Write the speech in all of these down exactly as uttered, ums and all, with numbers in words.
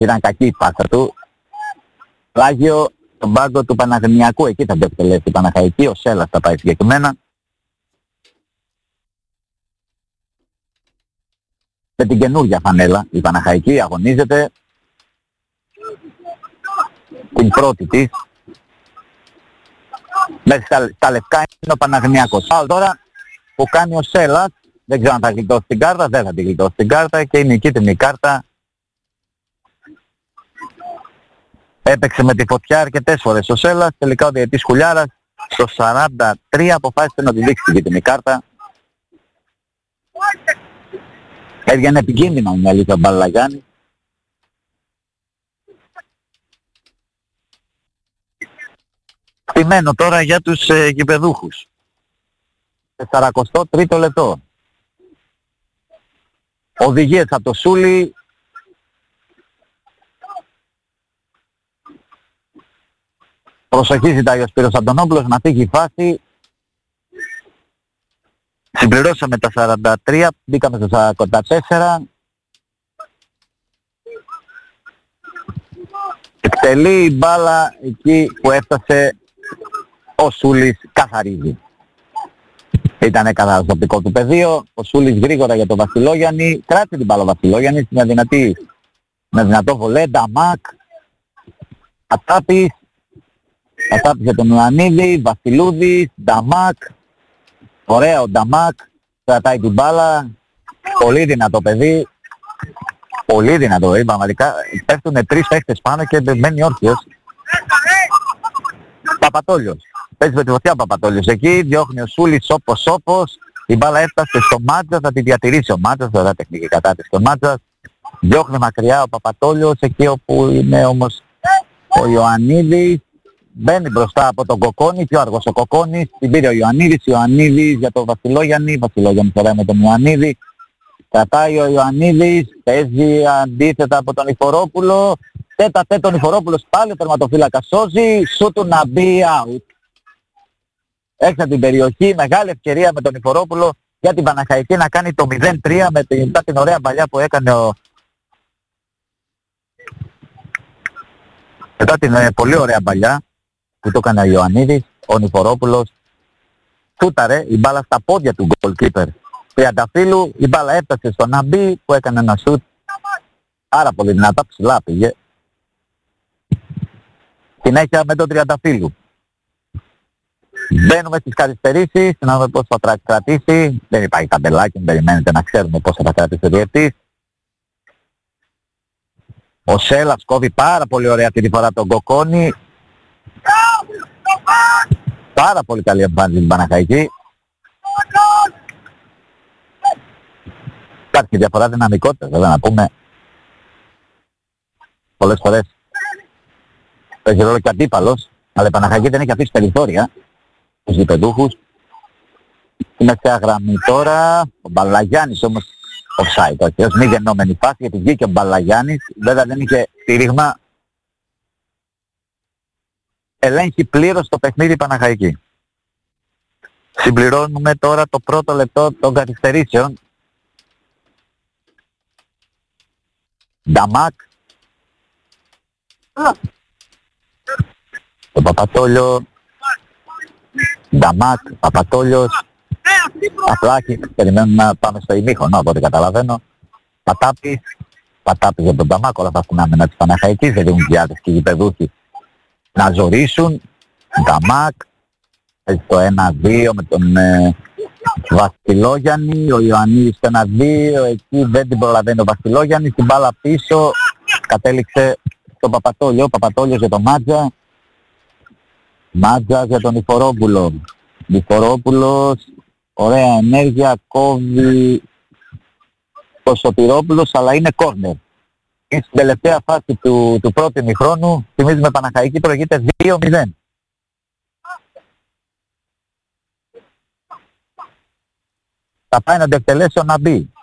Ήταν κακή η πάσα του. Πλάγιο στον πάγκο του Παναθηναϊκού, εκεί θα το εκτελέσει η Παναχαϊκή, ο Σέλας θα πάει συγκεκριμένα. Με την καινούργια φανέλα, η Παναχαϊκή αγωνίζεται την πρώτη της. Μέσα στα, στα λευκά είναι ο Παναθηναϊκός. Πάω τώρα που κάνει ο Σέλας, δεν ξέρω αν θα γλιτώσει την κάρτα, δεν θα την γλιτώσει την κάρτα και είναι η κίτρινη κάρτα. Έπαιξε με τη φωτιά αρκετές φορές ο Σέλας, τελικά ο διαιτητής Χουλιάρας στο σαράντα τρία αποφάσισε να του δείξει την κίτρινη κάρτα. Έβγαινε επικίνδυνα μια λίγα Μπαλαγιάννη. Στημένο τώρα για τους ε, γηπεδούχους. σαράντα τρία λεπτό. Οδηγίες από το Σούλη. Προσοχή ζητάει ο Σπύρος Αντωνόπουλος να φύγει η φάση. Συμπληρώσαμε τα σαράντα τρία, μπήκαμε στο σαράντα τέσσερα. Εκτελεί η μπάλα εκεί που έφτασε ο Σούλης, καθαρίζει. Ήτανε καθαρά στο οπτικό του πεδίο, ο Σούλης γρήγορα για τον Βασιλόγιαννη, κράτησε την μπάλα ο Βασιλόγιαννης, με, δυνατή, με δυνατό βολέ, Νταμάκ, Ατάπης, Ατάπης για τον Ιωαννίδη, Βασιλούδης, Νταμάκ, ωραία ο Νταμάκ, κρατάει την μπάλα, πολύ δυνατό παιδί, πολύ δυνατό, ε, πραγματικά πέφτουνε τρεις παίχτες πάνω και μένει όρθιος. Παπατόλιος, παίζει με τη φωτιά ο Παπατόλιος εκεί, διώχνει ο Σούλης όπως όπως, η μπάλα έφτασε στο Μάτζα, θα τη διατηρήσει ο Μάτζας, τώρα τεχνική κατάτηση στο Μάτζας, διώχνει μακριά ο Παπατόλιος, εκεί όπου είναι όμως ο Ιωαννίδης, μπαίνει μπροστά από τον Κοκόνη, πιο αργός ο Κοκόνης, την πήρε ο Ιωαννίδης, Ιωαννίδης για τον Βασιλόγιαννη, Βασιλόγιαννη τώρα με τον Ιωαννίδη, κρατάει ο Ιωαννίδης, παίζει αντίθετα από τον Ιφορόπουλο, τέτα τέτα τον Ιφορόπουλος πάλι ο τερματοφύλακας σώζει, σου του να μπει out. Έξω την περιοχή, μεγάλη ευκαιρία με τον Ιφορόπουλο για την Παναχαϊκή να κάνει το μηδέν τρία με την, την ωραία παλιά που έκανε ο... Μετά την ε, πολύ ωραία παλιά που το έκανε ο Ιωαννίδης, ο Νιφορόπουλος, σούταρε η μπάλα στα πόδια του goalkeeper Τριανταφύλου, η μπάλα έφτασε στον Αμπή που έκανε ένα σούτ πάρα πολύ δυνατά, ψηλά πήγε. Συνέχεια με τον Τριανταφύλου. Μπαίνουμε στις καθυστερήσεις, να δούμε πώς θα κρατήσει. Δεν υπάρχει ταμπελάκι, μην περιμένετε να ξέρουμε πώς θα κρατήσει ο διετής. Ο Σέλας κόβει πάρα πολύ ωραία τη φορά τον Κοκόνη. Πάρα πολύ καλή εμφάνιση την Παναχαϊκή. Υπάρχει διαφορά δυναμικότητας, βέβαια να πούμε. Πολλές φορές παίζει ρόλο και αντίπαλος, αλλά η Παναχαϊκή δεν έχει αφήσει περιθώρια στους γηπεδούχους. Είναι σε γραμμή τώρα, ο Μπαλαγιάννης όμως offside, όχι, ως μη γεννόμενη φάση, γιατί βγήκε ο Μπαλαγιάννης, βέβαια δεν είχε στήριγμα. Ελέγχει πλήρως το παιχνίδι Παναχαϊκή. Συμπληρώνουμε τώρα το πρώτο λεπτό των καθυστερήσεων. Νταμάκ. Το Παπατόλιο. Νταμάκ, Παπατόλιος. Απλάκι, περιμένουμε να πάμε στο ημίχρονο, από ό,τι καταλαβαίνω. Πατάπης. Πατάπης για τον Νταμάκ, όλα τα φουνάμενα της Παναχαϊκής, δεν δίνουν διάδες και οι γηπεδούχοι να ζορίσουν. Νταμάκ. Έχει το ένα δύο με τον ε, Βασιλόγιαννη, ο Ιωαννίδης το ένα δύο, εκεί δεν την προλαβαίνει ο Βασιλόγιαννης, την μπάλα πίσω, κατέληξε στον Παπατόλιο, ο Παπατόλιος για τον Μάτζα, Μάτζα για τον Ιφορόπουλο, Ιφορόπουλος, ωραία ενέργεια, κόβει το Σωτηρόπουλος, αλλά είναι κόρνερ. Στην τελευταία φάση του, του πρώτου ημιχρόνου, θυμίζουμε Παναχαϊκή, προηγείται δύο μηδέν. Θα πάει να το εκτελέσει ο Ναμπή.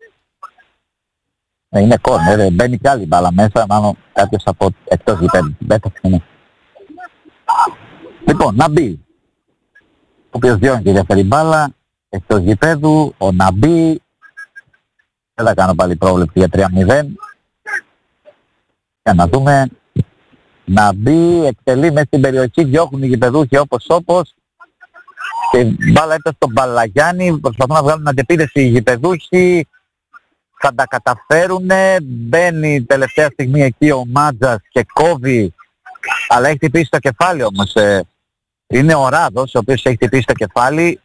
Ε, είναι κόρνερ, μπαίνει κι άλλη μπάλα μέσα, μάλλον κάποιος από εκτός γηπέδου. Ναι. Λοιπόν, Ναμπή, ο οποίος διώνει και διαφέρει μπάλα, εκτός γηπέδου, ο Ναμπή, δεν θα κάνω πάλι πρόβλεψη για τρία μηδέν. Για να δούμε. Να μπει, εκτελεί μέσα στην περιοχή, διώχνουν οι γηπεδούχοι όπως όπως. Και η μπάλα έφτασε στον Παλαγιάννη, προσπαθούν να βγάλουν αντεπίδεση οι γηπεδούχοι. Θα τα καταφέρουνε, μπαίνει τελευταία στιγμή εκεί ο Μάτζας και κόβει, αλλά έχει χτυπήσει το κεφάλι όμως. Ε, είναι ο Ράδος, ο οποίος έχει χτυπήσει το κεφάλι.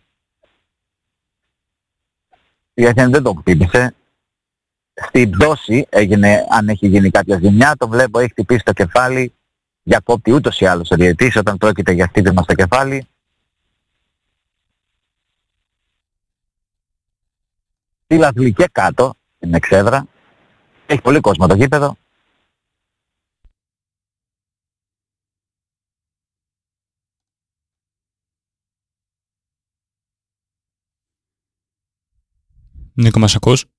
Η Αθήνα δεν τον χτύπησε. Στην πτώση έγινε, αν έχει γίνει κάποια ζημιά, το βλέπω έχει χτυπήσει το κεφάλι. Διακόπτει ούτως ή άλλως ο διαιτητής όταν πρόκειται για χτύπημα στο κεφάλι. Στη Λαθλικέ κάτω, στην εξέδρα. Έχει πολύ κόσμο το γήπεδο. Νίκο, μας ακούς?